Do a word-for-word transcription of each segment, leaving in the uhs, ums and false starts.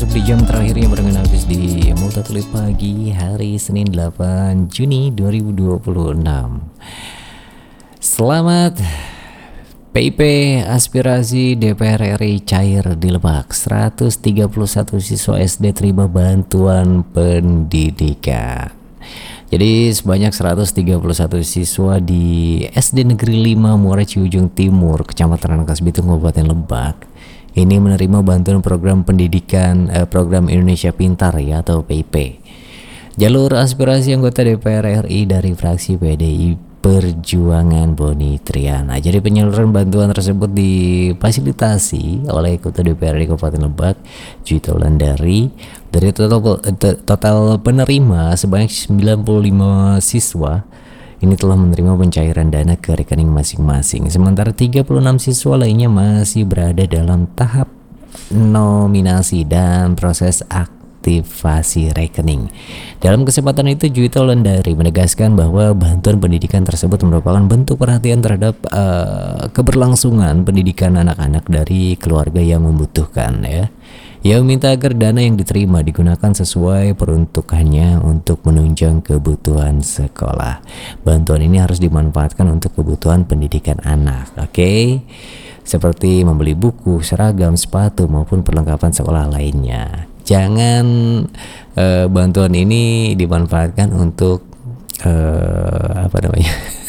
masuk di jam terakhirnya barengan habis di Multatulit Pagi hari Senin delapan Juni dua ribu dua puluh enam. Selamat P I P aspirasi D P R R I cair di Lebak. Seratus tiga puluh satu siswa S D terima bantuan pendidikan. Jadi sebanyak seratus tiga puluh satu siswa di S D Negeri lima Muara Ciujung Timur, Kecamatan Rangkas Bitung, Kabupaten Lebak ini menerima bantuan program pendidikan eh, program Indonesia Pintar ya atau P I P. Jalur aspirasi anggota D P R R I dari fraksi P D I Perjuangan Boni Triana. Jadi penyaluran bantuan tersebut difasilitasi oleh Ketua D P R R I Kabupaten Lebak, Juwita Wulandari. Dari total, total penerima sebanyak sembilan puluh lima siswa ini telah menerima pencairan dana ke rekening masing-masing. Sementara tiga puluh enam siswa lainnya masih berada dalam tahap nominasi dan proses aktifasi rekening. Dalam kesempatan itu, Juwita Wulandari menegaskan bahwa bantuan pendidikan tersebut merupakan bentuk perhatian terhadap uh, keberlangsungan pendidikan anak-anak dari keluarga yang membutuhkan ya. Ia meminta agar dana yang diterima digunakan sesuai peruntukannya untuk menunjang kebutuhan sekolah. Bantuan ini harus dimanfaatkan untuk kebutuhan pendidikan anak, oke? Okay? Seperti membeli buku, seragam, sepatu maupun perlengkapan sekolah lainnya. Jangan uh, bantuan ini dimanfaatkan untuk uh, apa namanya?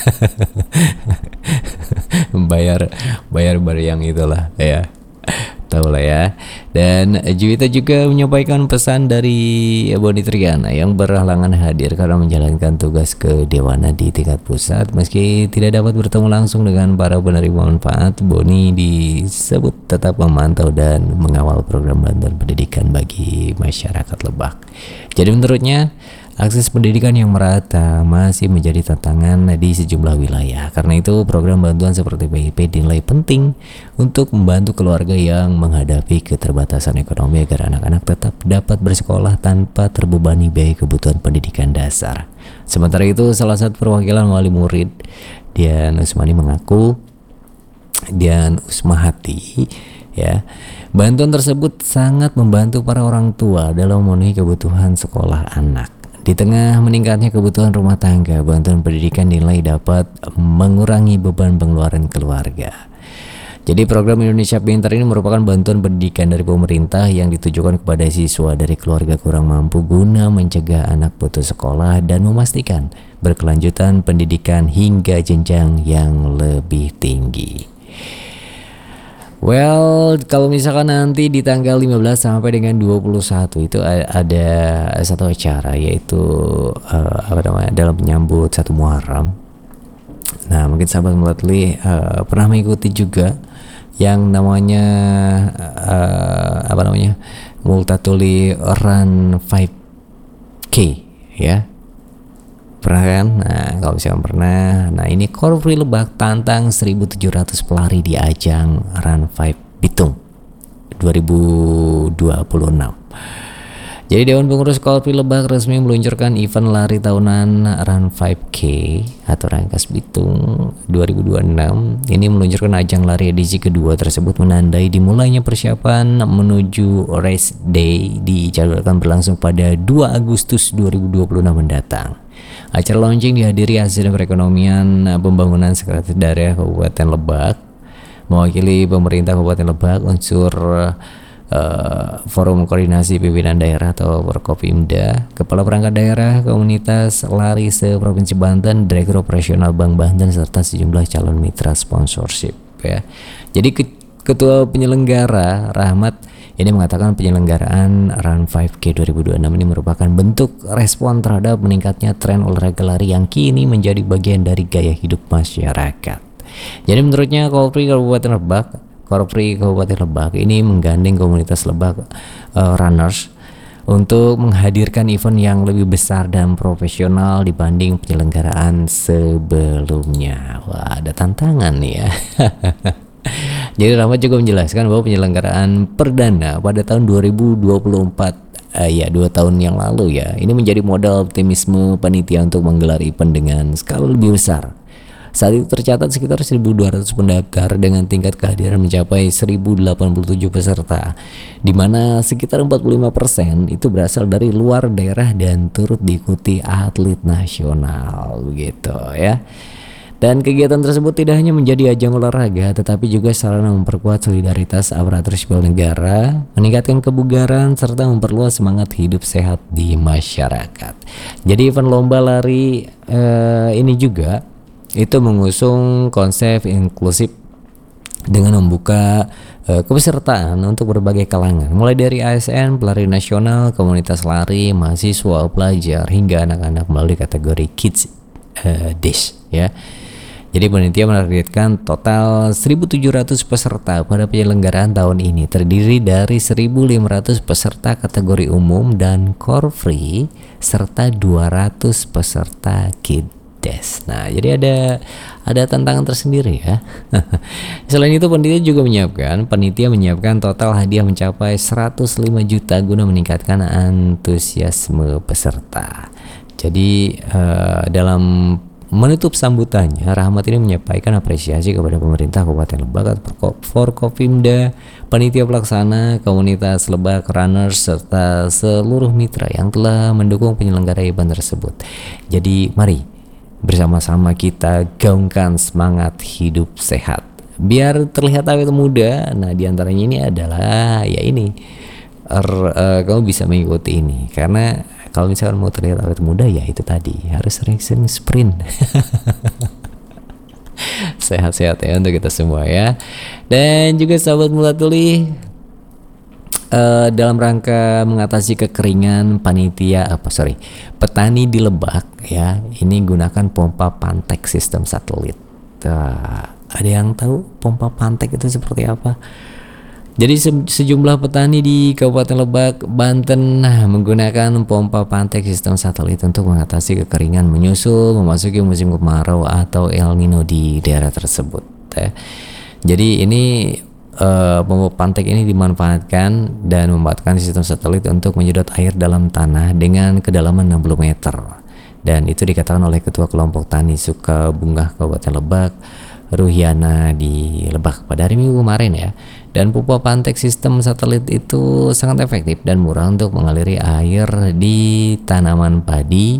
bayar bayar bar yang itulah ya. Tahu lah ya. Dan Juwita juga menyampaikan pesan dari Boni Triana yang berhalangan hadir karena menjalankan tugas kedewanan di tingkat pusat. Meski tidak dapat bertemu langsung dengan para penerima manfaat, Boni disebut tetap memantau dan mengawal program bantuan pendidikan bagi masyarakat Lebak. Jadi menurutnya akses pendidikan yang merata masih menjadi tantangan di sejumlah wilayah. Karena itu program bantuan seperti P I P dinilai penting untuk membantu keluarga yang menghadapi keterbatasan ekonomi agar anak-anak tetap dapat bersekolah tanpa terbebani biaya kebutuhan pendidikan dasar. Sementara itu, salah satu perwakilan wali murid, Dian Usmani, mengaku Dian Usmahati ya, bantuan tersebut sangat membantu para orang tua dalam memenuhi kebutuhan sekolah anak. Di tengah meningkatnya kebutuhan rumah tangga, bantuan pendidikan dinilai dapat mengurangi beban pengeluaran keluarga. Jadi program Indonesia Pintar ini merupakan bantuan pendidikan dari pemerintah yang ditujukan kepada siswa dari keluarga kurang mampu guna mencegah anak putus sekolah dan memastikan berkelanjutan pendidikan hingga jenjang yang lebih tinggi. Well, kalau misalkan nanti di tanggal lima belas sampai dengan dua puluh satu itu ada satu acara, yaitu uh, apa namanya, dalam menyambut satu Muharram. Nah, mungkin sahabat Multatulit uh, pernah mengikuti juga yang namanya uh, apa namanya Multatulit Run lima K ya. Pernah kan? Nah, kalau misalkan pernah, nah ini Korpri Lebak tantang seribu tujuh ratus pelari di ajang Run lima Bitung dua ribu dua puluh enam. Jadi Dewan Pengurus Korpri Lebak resmi meluncurkan event lari tahunan Run lima K atau Rangkas Bitung dua ribu dua puluh enam. Ini meluncurkan ajang lari edisi kedua tersebut menandai dimulainya persiapan menuju race day dijadwalkan berlangsung pada dua Agustus dua ribu dua puluh enam mendatang. Acara launching dihadiri Asisten Perekonomian Pembangunan Sekretaris Daerah Kabupaten Lebak, mewakili pemerintah Kabupaten Lebak, unsur uh, Forum Koordinasi Pimpinan Daerah atau Forkopimda, Kepala Perangkat Daerah Komunitas Lari se-Provinsi Banten, Direktur Operasional Bank Banten, serta sejumlah calon mitra sponsorship ya. Jadi ke Ketua Penyelenggara Rahmat ini mengatakan penyelenggaraan Run lima K dua ribu dua puluh enam ini merupakan bentuk respon terhadap meningkatnya tren olahraga lari yang kini menjadi bagian dari gaya hidup masyarakat. Jadi menurutnya Korpri Kabupaten Lebak, Korpri Kabupaten Lebak ini menggandeng komunitas Lebak uh, Runners untuk menghadirkan event yang lebih besar dan profesional dibanding penyelenggaraan sebelumnya. Wah, ada tantangan nih ya. Jadi Rahmat juga menjelaskan bahwa penyelenggaraan perdana pada tahun dua ribu dua puluh empat uh, ya dua tahun yang lalu ya, ini menjadi modal optimisme panitia untuk menggelar event dengan skala lebih besar Saat itu tercatat sekitar seribu dua ratus pendaftar dengan tingkat kehadiran mencapai seribu delapan puluh tujuh peserta, di mana sekitar empat puluh lima persen itu berasal dari luar daerah dan turut diikuti atlet nasional begitu ya. Dan kegiatan tersebut tidak hanya menjadi ajang olahraga, tetapi juga sarana memperkuat solidaritas aparatur sipil negara, meningkatkan kebugaran, serta memperluas semangat hidup sehat di masyarakat. Jadi event lomba lari eh, ini juga itu mengusung konsep inklusif dengan membuka eh, kepesertaan untuk berbagai kalangan, mulai dari A S N, pelari nasional, komunitas lari, mahasiswa, pelajar, hingga anak-anak melalui kategori Kids eh, Dash ya. Jadi panitia menargetkan total seribu tujuh ratus peserta pada penyelenggaraan tahun ini, terdiri dari seribu lima ratus peserta kategori umum dan core free serta dua ratus peserta Kids. Nah, jadi ada ada tantangan tersendiri ya. Selain itu panitia juga menyiapkan panitia menyiapkan total hadiah mencapai seratus lima juta guna meningkatkan antusiasme peserta. Jadi uh, dalam menutup sambutannya, Rahmat ini menyampaikan apresiasi kepada pemerintah Kabupaten Lebak, Forkopimda, panitia pelaksana, komunitas Lebak Runners, serta seluruh mitra yang telah mendukung penyelenggara event tersebut. Jadi mari bersama-sama kita gaungkan semangat hidup sehat biar terlihat awet muda. Nah, diantaranya ini adalah ya ini er, uh, kamu bisa mengikuti ini, karena kalau misalkan mau terlihat awet muda ya itu tadi harus sering-sering sprint. Sehat-sehat ya untuk kita semua ya. Dan juga sahabat Multatuli, uh, dalam rangka mengatasi kekeringan, panitia apa sorry petani di Lebak ya ini gunakan pompa Pantek sistem satelit. Uh, ada yang tahu pompa Pantek itu seperti apa? Jadi se- sejumlah petani di Kabupaten Lebak, Banten nah, menggunakan pompa Pantek sistem satelit untuk mengatasi kekeringan menyusul memasuki musim kemarau atau El Nino di daerah tersebut. Ya. Jadi ini uh, pompa Pantek ini dimanfaatkan dan memanfaatkan sistem satelit untuk menyedot air dalam tanah dengan kedalaman enam puluh meter. Dan itu dikatakan oleh Ketua Kelompok Tani Sukabungah Kabupaten Lebak, Ruhiana di Lebak pada hari Minggu kemarin ya. Dan pompa Pantek sistem satelit itu sangat efektif dan murah untuk mengaliri air di tanaman padi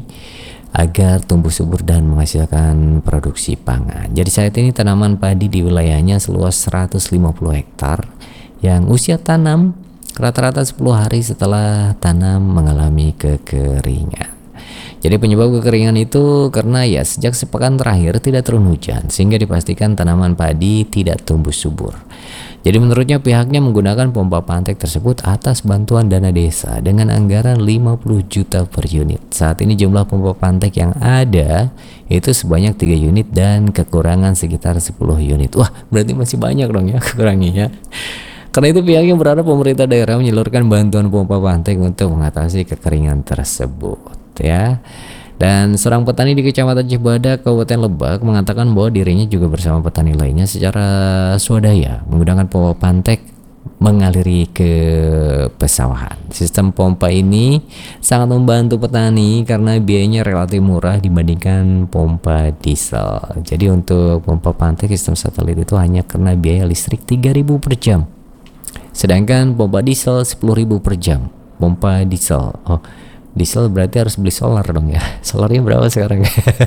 agar tumbuh subur dan menghasilkan produksi pangan. Jadi saat ini tanaman padi di wilayahnya seluas seratus lima puluh hektar yang usia tanam rata-rata sepuluh hari setelah tanam mengalami kekeringan. Jadi penyebab kekeringan itu karena ya sejak sepekan terakhir tidak turun hujan sehingga dipastikan tanaman padi tidak tumbuh subur. Jadi menurutnya pihaknya menggunakan pompa Pantek tersebut atas bantuan dana desa dengan anggaran lima puluh juta per unit. Saat ini jumlah pompa Pantek yang ada itu sebanyak tiga unit dan kekurangan sekitar sepuluh unit. Wah, berarti masih banyak dong ya kekurangannya. Karena itu pihaknya berharap pemerintah daerah menyalurkan bantuan pompa Pantek untuk mengatasi kekeringan tersebut ya. Dan seorang petani di Kecamatan Cibadak, Kabupaten Lebak mengatakan bahwa dirinya juga bersama petani lainnya secara swadaya menggunakan pompa Pantek mengaliri ke pesawahan. Sistem pompa ini sangat membantu petani karena biayanya relatif murah dibandingkan pompa diesel. Jadi untuk pompa Pantek sistem satelit itu hanya kena biaya listrik tiga ribu per jam. Sedangkan pompa diesel sepuluh ribu per jam. Pompa diesel. Oh, diesel berarti harus beli solar dong ya. Solarnya berapa sekarang?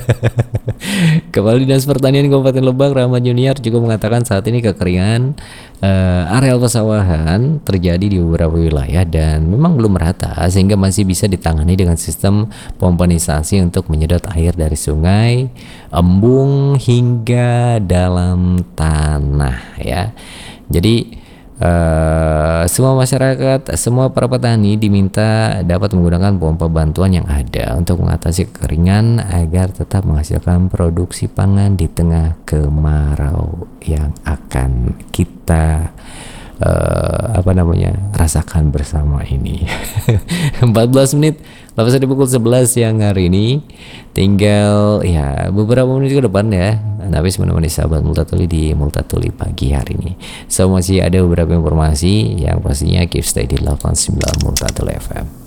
Kepala Dinas Pertanian Kabupaten Lebak, Rahmat Junior, juga mengatakan saat ini kekeringan uh, areal pesawahan terjadi di beberapa wilayah dan memang belum merata sehingga masih bisa ditangani dengan sistem pompanisasi untuk menyedot air dari sungai, embung hingga dalam tanah ya. Jadi Uh, semua masyarakat, semua para petani diminta dapat menggunakan pompa bantuan yang ada untuk mengatasi kekeringan agar tetap menghasilkan produksi pangan di tengah kemarau yang akan kita uh, apa namanya rasakan bersama ini. empat belas menit lepas dari pukul sebelas siang hari ini, tinggal ya beberapa menit ke depan ya habis menemani sahabat Multatuli di Multatuli pagi hari ini. So masih ada beberapa informasi yang pastinya keep stay di delapan puluh sembilan Multatuli F M.